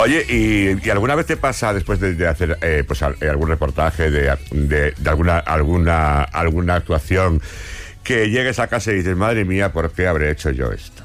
Oye, ¿y alguna vez te pasa, después de hacer algún reportaje, de alguna actuación, que llegues a casa y dices, madre mía, ¿por qué habré hecho yo esto?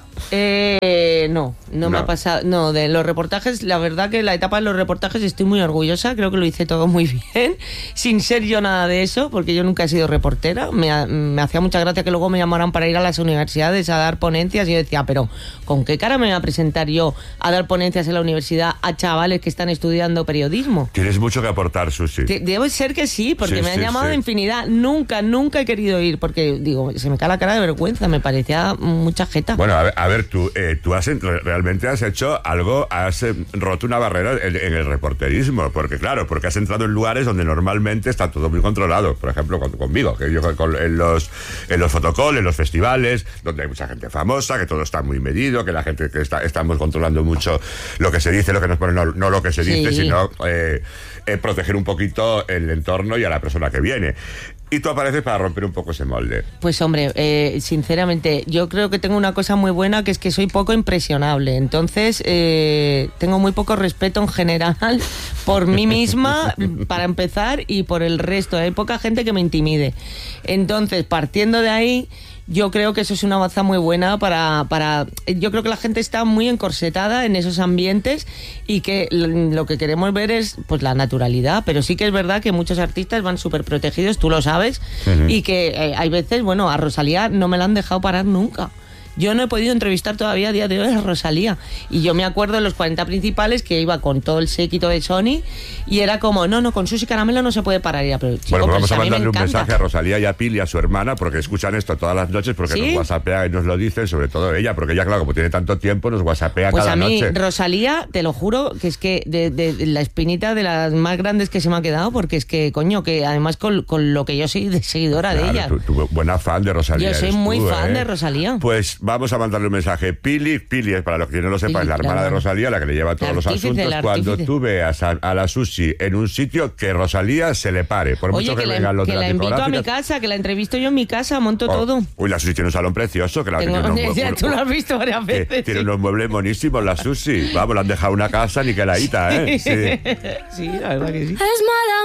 No me ha pasado. No, de los reportajes, la verdad que la etapa de los reportajes estoy muy orgullosa. Creo que lo hice todo muy bien, sin ser yo nada de eso, porque yo nunca he sido reportera. Me hacía mucha gracia que luego me llamaran para ir a las universidades a dar ponencias, y yo decía, pero ¿con qué cara me voy a presentar yo a dar ponencias en la universidad a chavales que están estudiando periodismo? Tienes mucho que aportar, Susi. Debe ser que sí, porque me han llamado de infinidad. Nunca he querido ir, porque digo, se me cae la cara de vergüenza, me parecía mucha jeta. Bueno, a ver, tú realmente has hecho algo, has roto una barrera en el reporterismo, porque has entrado en lugares donde normalmente está todo muy controlado. Por ejemplo, conmigo, que yo en los fotocall, en los festivales, donde hay mucha gente famosa, que todo está muy medido, que la gente que estamos controlando mucho lo que se dice, lo que nos pone, no lo que se dice, sino proteger un poquito el entorno y a la persona que viene. Y tú apareces para romper un poco ese molde. Pues hombre, sinceramente, yo creo que tengo una cosa muy buena, que es que soy poco impresionable. Entonces, tengo muy poco respeto en general por mí misma, para empezar, y por el resto. Hay poca gente que me intimide. Entonces, partiendo de ahí, yo creo que eso es una baza muy buena para... Yo creo que la gente está muy encorsetada en esos ambientes, y que lo que queremos ver es pues la naturalidad, pero sí que es verdad que muchos artistas van súper protegidos, tú lo sabes, y que hay veces, bueno, a Rosalía no me la han dejado parar nunca. Yo no he podido entrevistar todavía a día de hoy a Rosalía. Y yo me acuerdo en los 40 principales que iba con todo el séquito de Sony, y era como, no, con Susi Caramelo no se puede parar. Pero, chico, bueno, pues vamos a mandarle un encanta. mensaje a Rosalía y a Pili, a su hermana, porque escuchan esto todas las noches, porque nos whatsappea y nos lo dicen, sobre todo ella, porque ella, claro, como tiene tanto tiempo, nos whatsappea pues cada noche. Pues a mí, Rosalía, te lo juro, que es que de la espinita de las más grandes que se me ha quedado, porque es que, coño, que además con lo que yo soy de seguidora de ella. Tú buena fan de Rosalía. Yo soy muy fan de Rosalía. Pues vamos a mandarle un mensaje. Pili, para los que no lo sepan, es la hermana de Rosalía, la que le lleva todos los asuntos. Cuando tú veas a la Susi en un sitio, que Rosalía se le pare, por mucho que vengan los de la invito a mi casa, que la entrevisto yo en mi casa, monto todo. Uy, la Susi tiene un salón precioso, que tú lo has visto varias veces. Tiene unos muebles monísimos, la Susi. Vamos, le han dejado una casa niqueladita, ¿eh? Sí, la verdad que sí.